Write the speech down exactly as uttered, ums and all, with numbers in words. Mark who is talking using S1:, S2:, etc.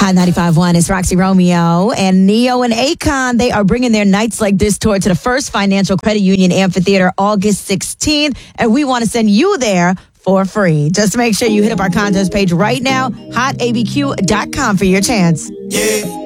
S1: Hot ninety-five point one, it's Roxy Romeo and Neo and Akon. They are bringing their Nights Like This tour to the First Financial Credit Union Amphitheater August sixteenth, and we want to send you there for free. Just make sure you hit up our contest page right now, hot a b q dot com for your chance.
S2: Yeah.